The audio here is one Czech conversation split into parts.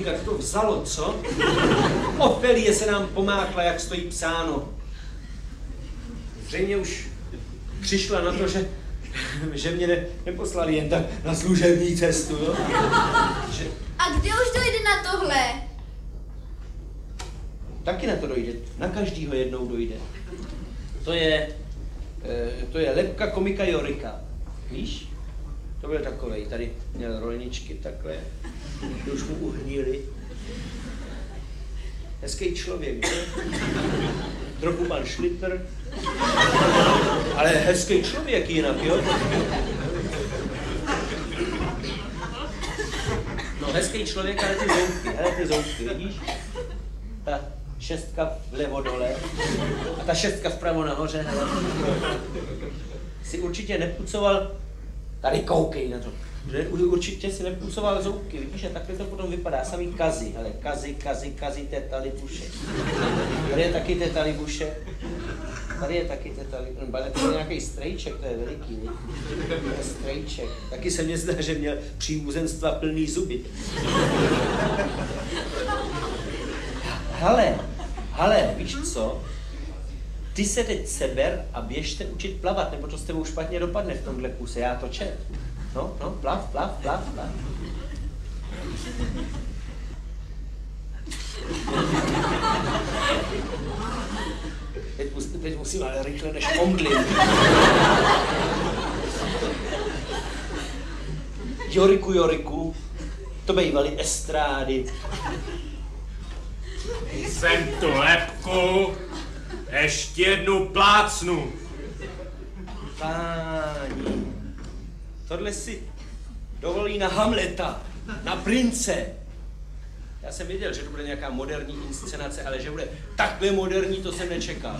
Odkud to vzalo, co? Ofelie se nám pomákla, jak stojí psáno. Zřejmě už přišla na to, že mě neposlali jen tak na služební cestu, jo? A kdy už dojde na tohle? Taky na to dojde. Na každýho jednou dojde. To je lebka komika Jorika. Víš? To byl takovej. Tady měl rolničky takhle. Ty už mu uhníli. Hezký člověk, že? Trochu pan Šlitr. Ale hezký člověk jinak, jo? No, hezký člověk, ale ty zoutky, vidíš? Ta šestka vlevo dole a ta šestka vpravo nahoře, hele. Si určitě nepucoval, tady koukej na to, že určitě si nepucoval zoutky, vidíš, a takhle to potom vypadá, samý kazy, hele, kazy, teta libuše. Tady je taky teta libuše. Tady je taky teta libuše, ale to je nějaký strejček, to je veliký, ne? To je strejček. Taky se mně zdá, že měl příbuzenstva plný zuby. Hele, víš co? Ty se teď seber a běžte učit plavat, nebo to s tebou špatně dopadne v tomhle kuse, já to čet. No, plav. Teď musím ale rychle než omdlím. Joriku, to bývaly estrády. Jsem tu lebku, ještě jednu plácnu. Páni, tohle si dovolí na Hamleta, na prince. Já jsem věděl, že to bude nějaká moderní inscenace, ale že bude takhle moderní, to jsem nečekal.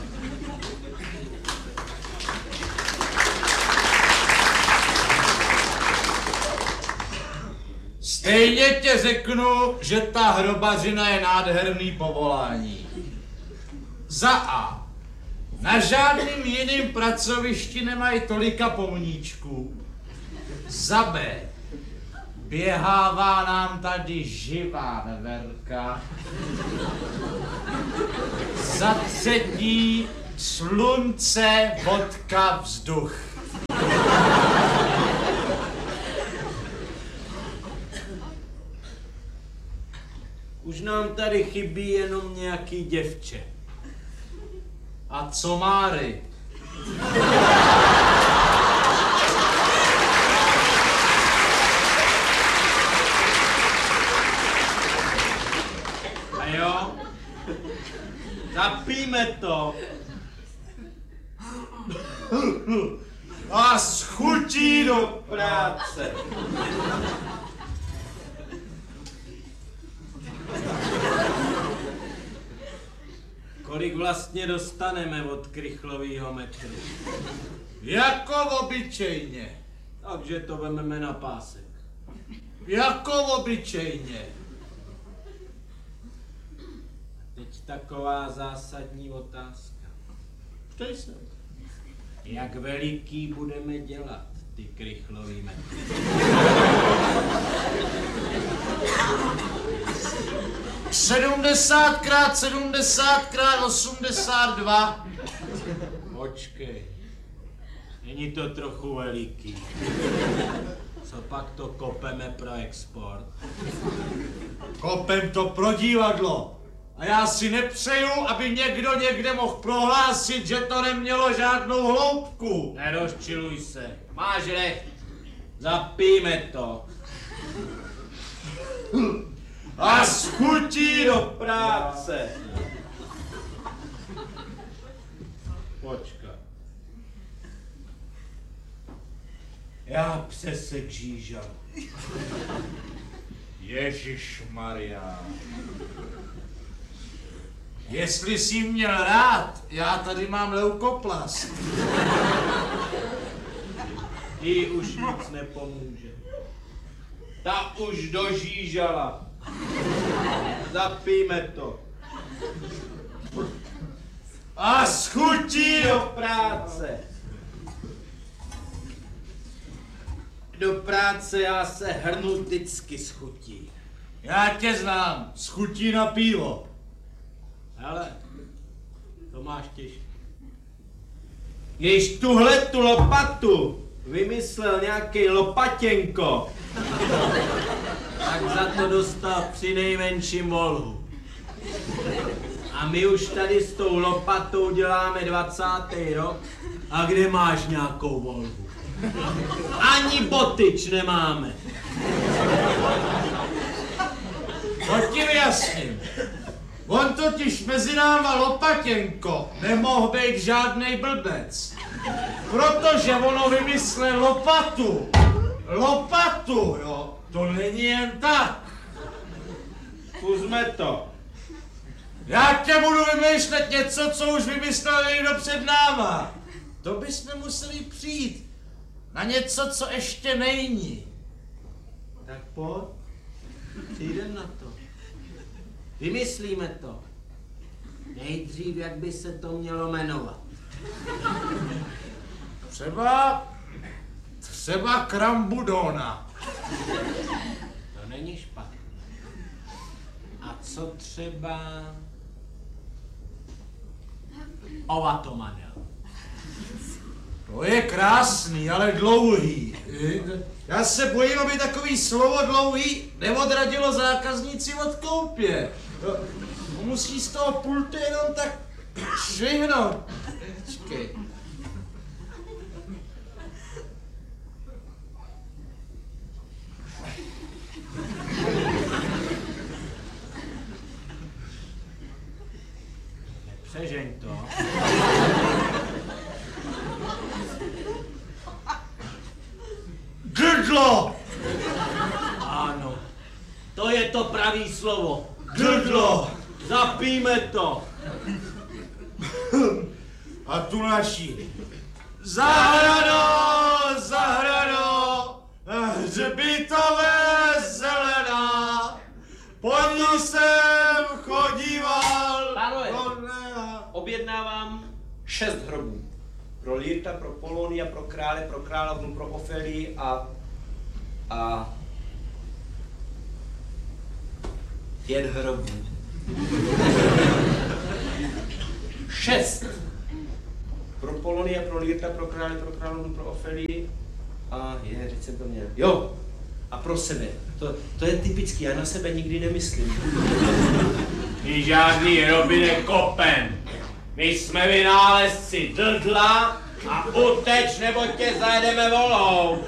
Stejně tě řeknu, že ta hrobařina je nádherný povolání. Za A. Na žádným jiným pracovišti nemají tolika pomníčků. Za B. Běhává nám tady živá neverka. Za třetí. Slunce, vodka, vzduch. Už nám tady chybí jenom nějaký děvče. A co Máry? A jo? Zapijme to. A s chutí do práce. Kolik vlastně dostaneme od krychlovýho metru? Jako obyčejně. Takže to vememe na pásek. Jako obyčejně. Teď taková zásadní otázka. Ptej se. Jak veliký budeme dělat ty krychlový metry? – 70x70x82. Počkej. Není to trochu veliký. Co pak to kopeme pro export? Kopem to pro divadlo. A já si nepřeju, aby někdo někde mohl prohlásit, že to nemělo žádnou hloubku. Nerozčiluj se. Máš recht. Zapijme to. A s chutí do práce. Počkat. Já přesek žížal. Ježišmarja. Jestli jsi měl rád, já tady mám leukoplast. Jí už nic nepomůže. Ta už dožížala. Zapijme to. A s chutí Do práce. Do práce já se hrnu vždycky s chutí. Já tě znám, s chutí na pivo. Hele, to máš těžké. Když tuhle tu lopatu vymyslel nějaký Lopatěnko, Tak za to dostal při nejmenším volhu. A my už tady s tou lopatou děláme 20. rok. A kde máš nějakou volhu? Ani botyč nemáme. To ti vyjasním. On totiž mezi náma Lopatěnko nemohl být žádnej blbec. Protože ono vymyslel lopatu. Lopatu, jo. To není jen tak. zkusme to. Já tě budu vymýšlet něco, co už vymyslel někdo před náma. To bychom museli přijít na něco, co ještě není. Tak pojď. Přijdem na to. Vymyslíme to. Nejdřív, jak by se to mělo jmenovat. Třeba Krambudona. To není špatné. A co třeba Ovatomanel? To je krásný, ale dlouhý. Já se bojím, aby takový slovo dlouhý neodradilo zákazníci od koupě. Musí z toho pultu jenom tak švihnout. Počkej. Nepřežeň to. Grdlo! Ano, to je to pravý slovo. Grdlo! Zapijme to. A tu naši. Zahrado, zahrado, hřbitové zelená, po ní jsem chodíval. Pánové, objednávám 6 hrobů. Pro Lyrta, pro Polonia, pro krále, pro královnu, pro Ofelii a 5 hrobů. 6. Pro Polonia, pro Lyrta, pro krále, pro královnu, pro Ofelii a teď jsem to měl. Jo, a pro sebe. To je typický, já na sebe nikdy nemyslím. My žádný hroby nekopem. My jsme vynálezci drdla a uteč, nebo tě zajedeme volou.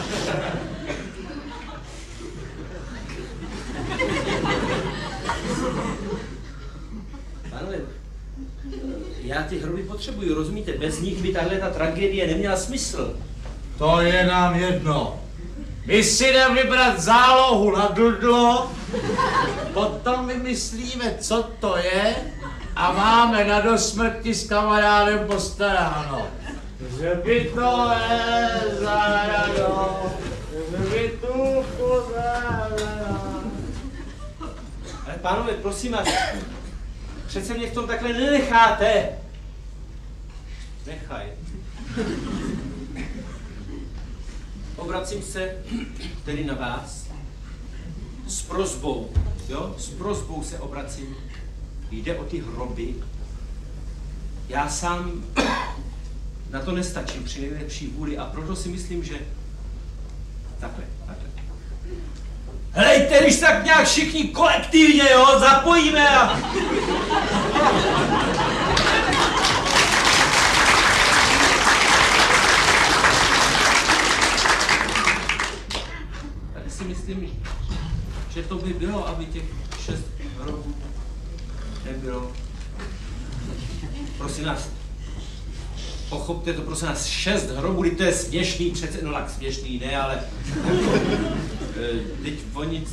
Pánové, já ty hroby potřebuju, rozumíte? Bez nich by tahle ta tragédie neměla smysl. To je nám jedno. My si jdeme vybrat zálohu na drdlo, potom vymyslíme, co to je a máme na dosmrti s kamarádem postaráno. Že by to je zahrado, že by tu pozárala. Ale pánové, prosím vás, přece mě v tom takhle nenecháte. Nechaj. Obracím se tedy na vás s prosbou, jo? S prosbou se obracím. Jde o ty hroby. Já sám na to nestačím při nejlepší vůli a proto si myslím, že takhle. Helejte, když tak nějak všichni kolektivně, jo, zapojíme a... Tady si myslím, že to by bylo, aby těch 6 hrobů nebylo. Prosím nás, pochopte to, prosím nás, 6 hrobů, to je směšný, přece, no tak směšný, ne, ale... teď o nic...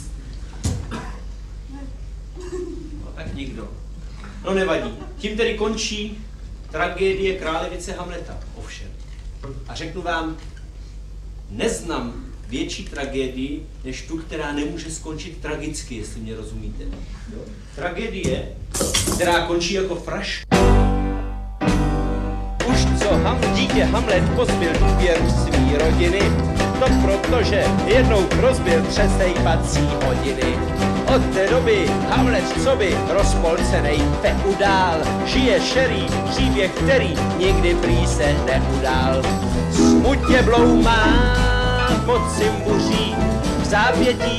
No tak nikdo. No nevadí. Tím tedy končí tragédie králevice Hamleta, ovšem. A řeknu vám, neznám větší tragédii, než tu, která nemůže skončit tragicky, jestli mě rozumíte. Jo? Tragédie, která končí jako fraška. Už co dítě Hamlet pozbyl důvěru svý rodiny, to proto, že jednou rozbil přesejpací hodiny. Od té doby Hamlet coby rozpolcenej feudál žije šerý příběh, který nikdy prý se neudál. Smutně bloumá pod cimbuří v zápětí